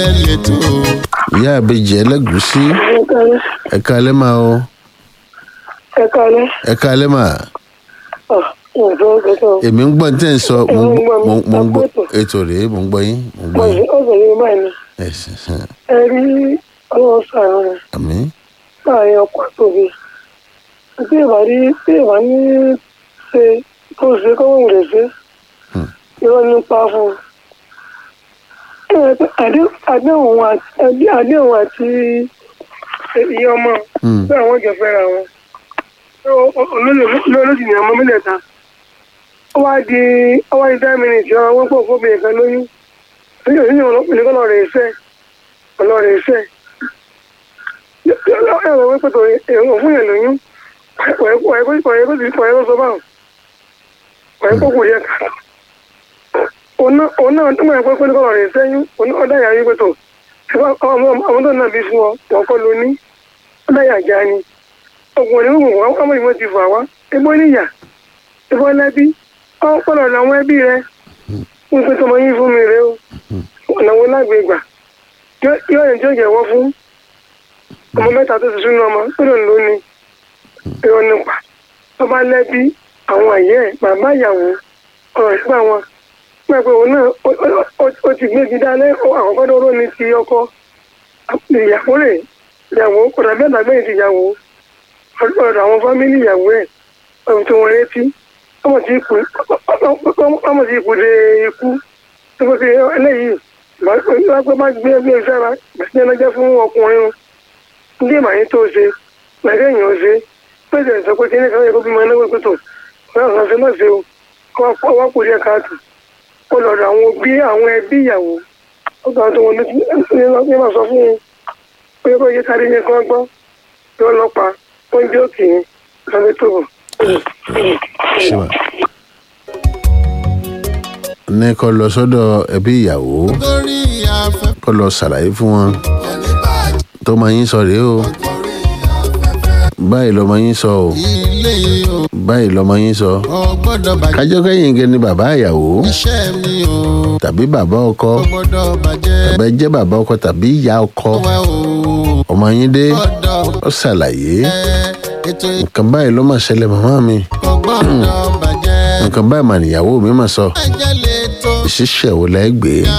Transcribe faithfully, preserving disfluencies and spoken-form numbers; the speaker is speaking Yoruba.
ìyá àbèjì ẹlẹ́gùúsí ẹ káalẹ́ mà o ẹ káalẹ́. ẹ káalẹ́ mà. èmi ń gbọ́ ní tẹ́ ń sọ mo ń gbọ́ ètò rèé mo ń gbọ́ yín mo ń gbọ́ yín. ọ̀sẹ̀ yìí báyìí ni ẹ rí ọlọ́run sàánú rẹ̀ àmín. láàrin ọkọ̀ àtòbí tí ìwà rí tí ìwà ní ṣe tó ṣe kọ́wọ́n rẹ̀ ṣe irọ́ nípa fún un. àdéhùn àti ìyá ọmọ bí àwọn jọ fẹ́ra wọn olóòlù ní ọmọ mílẹ̀ta ó wá di ó wá di ten minutes ọ̀rọ̀ wọn pọ̀ fóbìnrin kan lóyún nígbà tí ìyẹn kọ́ lọ́ọ̀rẹ̀ iṣẹ́ ọlọ́ọ̀rẹ̀ iṣẹ́ ẹ̀rọ wípé tó èèyàn fún yẹn lóyún ọ̀rẹ́ kó sọ báwọn ọ̀rẹ́ kó kò yẹ ká òun náà tó máa pẹ́ pé kọ́ lọ́ọ̀rẹ̀ iṣẹ́ yún ọ̀dà yà wípé tó àwọn tó náà bí fún ọ wọ́n kọ́ lóní ọ̀dà yà já ni ọkùnrin onígbòǹgbò wọn ọmọ ìwọ̀n ti fà wá ebó níyà ebó lẹ́bí ọpọlọ làwọn ẹbí rẹ ń pẹ́ tọmọ yín fún mi rẹ o ọ̀nà wo lágbègbà yóò yẹn tí ó jẹ̀wọ́ fún ọmọ mẹ́ta tó ti súnú ọmọ tó lòun ló ní irọ́ nípa ọba lẹ́bí àwọn àyẹ́ bàbá ìyàwó ọ̀rọ̀ ìgbà wọn pẹ́pẹ́ òun náà ó ti gbégi dálẹ́ àkọ́kọ́ dóró ní ti ọkọ ìyàwó rẹ̀ ìyàwó kọ̀dà bẹ́ẹ̀ lágbẹ́yìn ti ìyàwó ọ̀dọ̀ àwọn fámìlì ìyàwó ẹ̀ ọ̀hún tí wọ́n retí ọmọ tí ipò dé ikú tó bó ṣe eléyìí wọ́n bá gbé ẹgbẹ́ ìsára gbèsè ẹlẹ́jẹ́ fún ọkùnrin ndí ìmàyín tó ṣe gbẹ̀gẹ́ èèyàn ó ṣe pèsè ìsọ pé kíní kan yẹ kó bí máa náwó pẹ̀tọ̀ wọ́n àwọn ṣe náà ṣe o wọ́n kò rí ẹ̀ka àtù ó lọ́dọ̀ àwọn òbí àwọn ẹbí ìyàwó ó gbà tó wọn ní máa sọ fún un pé kó yẹ kárí yẹn kán gbọ́ tí wọ́n lọ́pàá wọ́n jẹ́ òkè lọ́dẹ tó bọ̀. ní kó lọ sọ́dọ̀ ẹbí ìyàwó kó lọ ṣàlàyé fún wọn tó máa yín sọ rèé o báyìí lọ́mọ yín sọ o báyìí lọ́mọ yín sọ kájọ́ kẹ́yìn gẹ́ ni bàbá ìyàwó tàbí bàbá ọkọ tàbí ẹ jẹ́ bàbá ọkọ tàbí ìyá ọkọ ọmọ yín dé ó ṣàlàyé nǹkan báyìí ló máa ṣẹlẹ̀ màmá mi nǹkan báyìí mà níyàwó mi máa sọ ìṣiṣẹ́ wo lẹ́ gbé